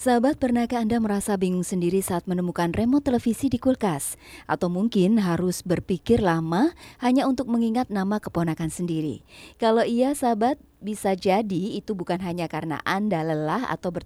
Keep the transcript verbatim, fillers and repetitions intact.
Sahabat, pernahkah Anda merasa bingung sendiri saat menemukan remote televisi di kulkas? Atau mungkin harus berpikir lama hanya untuk mengingat nama keponakan sendiri? Kalau iya, sahabat, bisa jadi itu bukan hanya karena Anda lelah atau